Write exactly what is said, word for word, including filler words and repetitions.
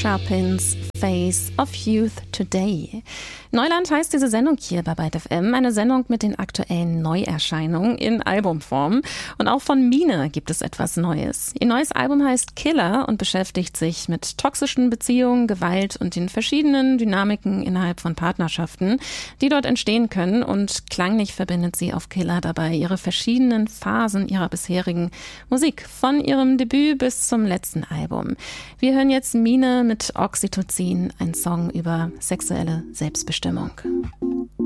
Sharpins Face of Youth Today. Neuland heißt diese Sendung hier bei Byte F M, eine Sendung mit den aktuellen Neuerscheinungen in Albumform. Und auch von Mine gibt es etwas Neues. Ihr neues Album heißt Killer und beschäftigt sich mit toxischen Beziehungen, Gewalt und den verschiedenen Dynamiken innerhalb von Partnerschaften, die dort entstehen können. Und klanglich verbindet sie auf Killer dabei ihre verschiedenen Phasen ihrer bisherigen Musik, von ihrem Debüt bis zum letzten Album. Wir hören jetzt Mine mit Oxytocin, ein Song über sexuelle Selbstbestimmung.